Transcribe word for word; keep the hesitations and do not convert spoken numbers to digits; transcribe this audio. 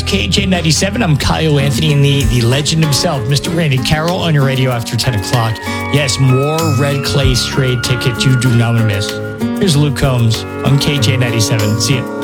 K J ninety-seven. I'm Kyle Anthony and the, the legend himself, Mister Randy Carroll, on your radio after ten o'clock. Yes, more Red Clay Straight tickets you do not want to miss. Here's Luke Combs on K J ninety-seven. See ya.